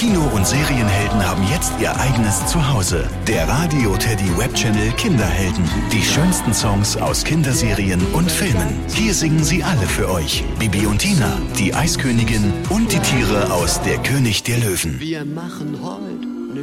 Kino- und Serienhelden haben jetzt ihr eigenes Zuhause. Der Radio Teddy Webchannel Kinderhelden. Die schönsten Songs aus Kinderserien und Filmen. Hier singen sie alle für euch. Bibi und Tina, die Eiskönigin und die Tiere aus Der König der Löwen. Wir machen heute